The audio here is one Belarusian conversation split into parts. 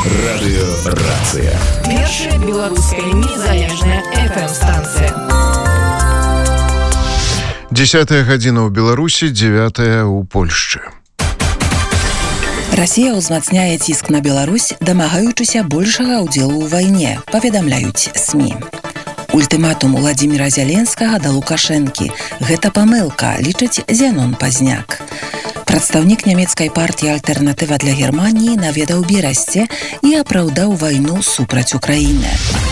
Радыёрацыя. Першая беларуская незалежная FM-станцыя. 10 гадзіна ў Беларусі, 9 у Польшчы. Расія ўзмацняе ціск на Беларусь, дамагаючыся большага ўдзелу ў вайне, паведамляюць СМІ. Ультыматум Уладзіміра Зяленскага да Лукашэнкі. Гэта памылка, лічыць Зянон Пазняк. Прадстаўнік нямецкай партыі «Альтэрнатыва для Германіі» наведаў Берасце і апраўдаў вайну супраць Украіны.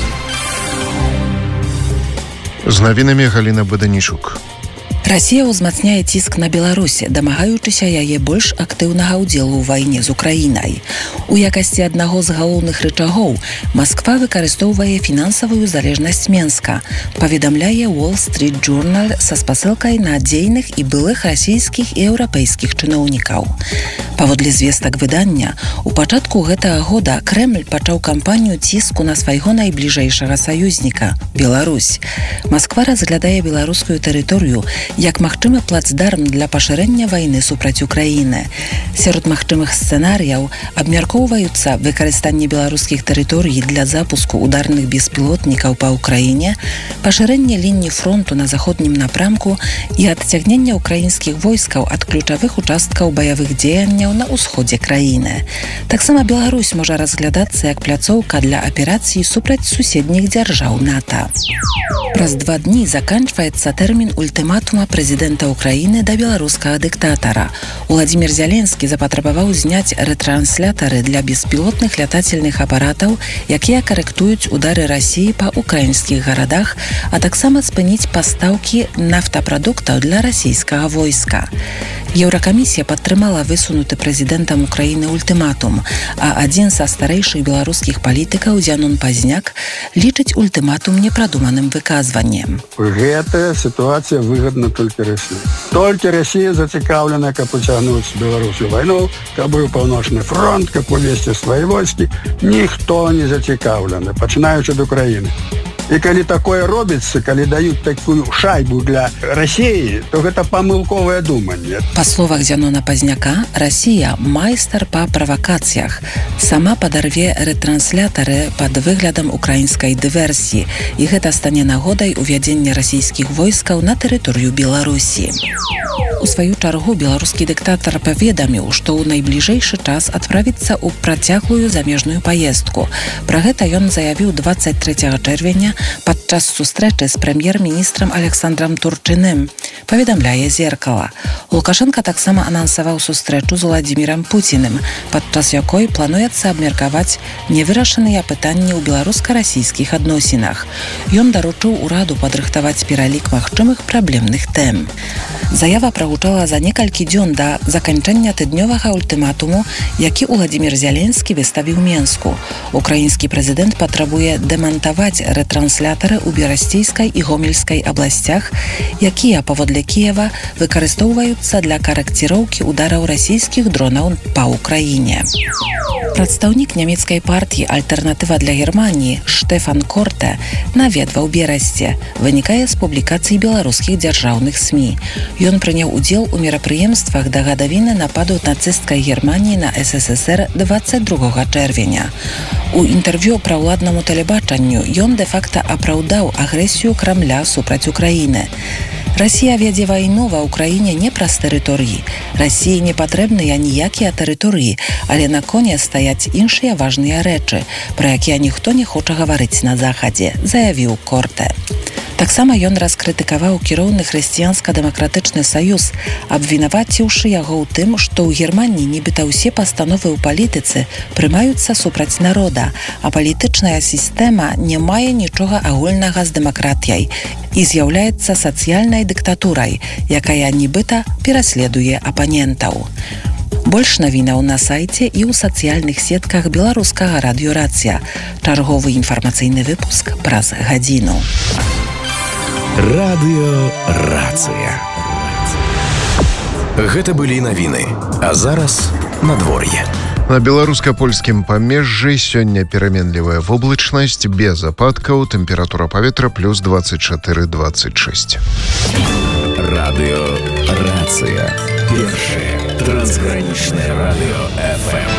З навінамі Галіна Баданічук. Расія ўзмацняе ціск на Беларусь, дамагаючыся яе больш актыўнага ўдзелу ў вайне з Украінай. У якасці аднаго з галоўных рычагоў Масква выкарыстоўвае фінансавую залежнасць Менска, паведамляе Wall Street Journal са спасылкай на дзейных і былых расійскіх і еўрапейскіх чыноўнікаў. Паводле звестак выдання, у пачатку гэтага года Крэмль пачаў кампанію ціску на свайго найбліжэйшага саюзніка – Беларусь. Масква разглядае беларускую тэрыторыю як магчымы плацдарм для пашырэння вайны супраць Украіны. Сярод магчымых сцэнарыяў абмяркоўваюцца выкарыстанне беларускіх тэрыторый для запуску ударных беспілотнікаў па Украіне, пашырэнне лініі фронту на заходнім напрамку і адцягнення украінскіх войскаў ад ключавых участкаў баявых дзеянняў на ўсходзе краіны. Таксама Беларусь можа разглядацца як пляцоўка для аперацый супраць суседніх дзяржаў НАТО. Праз 2 дні заканчваецца тэрмін ультыматума прэзідэнта Украіны да беларускага дыктатара. Уладзімір Зяленскі запатрабаваў зняць рэтранслятары для беспілотных лятательных апаратаў, якія карэктуюць удары Расіі па украінскіх гарадах, а таксама спыніць пастаўкі нафтапрадуктаў для расійскага войска. Еўракамісія падтрымала высунуты прэзідэнтам Украіны ультыматум, а адзін са старэйшых беларускіх палітыкаў Зянон Пазняк лічыць ультыматум непрадуманым выказваннем. Гэтая сітуацыя выгадна толькі Расіі. Толькі Расія зацікаўлена, каб уцягнуць Беларусю вайну, каб быў паўночны фронт, каб увесці свае войскі. Ніхто не зацікаўлены, пачынаючы ад Украіны. І калі такое робіцца, калі даюць такую шайбу для Расіі, то гэта памылковае думанне. Па словах Зянона Пазняка, Расія майстар па правакацыях. Сама падарве рэтранслятары пад выглядам украінскай дыверсіі, і гэта стане нагодай увядзення расійскіх войскаў на тэрыторыю Беларусі. У сваю чаргу беларускі дыктатар паведаміў, што ў найбліжэйшы час адправіцца ў працяглую замежную паездку. Пра гэта ён заявіў 23 чэрвеня падчас сустрэчы з прэм'ер-міністрам Александрам Турчыным, паведамляе «Зеркала». Лукашенко таксама анансаваў сустрэчу з Уладзімірам Пуціным, падчас якой плануецца абмеркаваць невырашаныя пытанні ў беларуска-расійскіх адносінах. Ён даручыў ураду падрыхтаваць пералік магчымых праблемных тэм. Заява прагучала за некалькі дзён да заканчэння тыднёвага ультыматуму, які Уладзімір Зяленскі выставіў Менску. Украінскі прэзідэнт патрабуе дэмантаваць рэтранслятары ў Берасцейскай і Гомельскай абласцях, якія, паводле Кіева, выкарыстоўваюцца для карэкціроўкі удараў расійскіх дронаў па Украіне. Прадстаўнік нямецкай партыі «Альтэрнатыва для Германіі» Штефан Корте наведваў Берасце, вынікае з публікацый беларускіх дзяржаўных СМІ. Ён прыняў удзел у мерапрыемствах да гадавіны нападу нацысцкай Германіі на СССР 22 чэрвеня. У інтэрв'ю праўладнаму тэлебачанню ён дэ-факта апраўдаў агрэсію Крамля супраць Украіны. Расія вядзе вайну ва Ўкраіне не праз тэрыторыі. Расіі не патрэбныя ніякія тэрыторыі, але на коне стаяць іншыя важныя рэчы, пра якія ніхто не хоча гаварыць на захадзе, заявіў Корте. Таксама ён раскрытыкаваў кіроўны хрысціянска-дэмакратычны саюз, абвінаваціўшы яго ў тым, што ў Германіі нібыта ўсе пастановы ў палітыцы прымаюцца супраць народа, а палітычная сістэма не мае нічога агульнага з дэмакратыяй і з'яўляецца сацыяльнай дыктатурай, якая нібыта пераследуе апанентаў. Больш навінаў на сайце і ў сацыяльных сетках беларускага радыёрацыя. Чарговы інфармацыйны выпуск праз гадзіну. Радыёрацыя. Гэта былі навіны, а зараз надвор'е. На беларуска-польскім памежжы сёння пераменлівая воблачнасць, без ападкаў, тэмпература паветра плюс 24-26. Радыёрацыя. Першае трансгранічнае радыё FM.